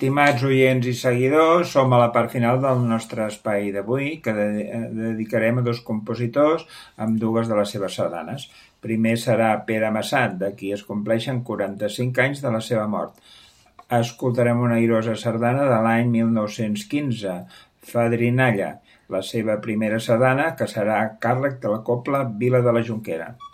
Estimats oients i seguidors, som a la part final del nostre espai d'avui, que dedicarem a dos compositors amb dues de les seves sardanes. Primer serà Pere Massat, de qui es compleixen 45 anys de la seva mort. Escoltarem una airosa sardana de l'any 1915, Fadrinalla, la seva primera sardana, que serà a càrrec de la Cobla Vila de la Jonquera.